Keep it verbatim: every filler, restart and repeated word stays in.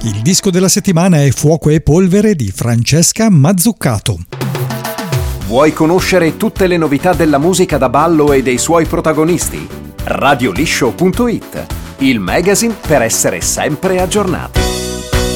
Il disco della settimana è Fuoco e Polvere di Francesca Mazzuccato. Vuoi conoscere tutte le novità della musica da ballo e dei suoi protagonisti? radio liscio punto it, il magazine per essere sempre aggiornati.